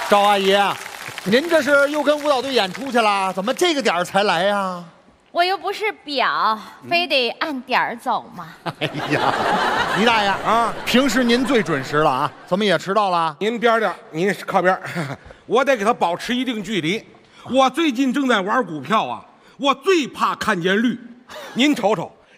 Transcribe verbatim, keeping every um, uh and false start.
赵阿姨，您这是又跟舞蹈队演出去了？怎么这个点儿才来呀？ 我又不是表，非得按点儿走吗？ 哎呀，李大爷啊，平时您最准时了啊，怎么也迟到了？ 您边点，您靠边，我得给他保持一定距离。我最近正在玩股票啊，我最怕看见绿。您瞅瞅，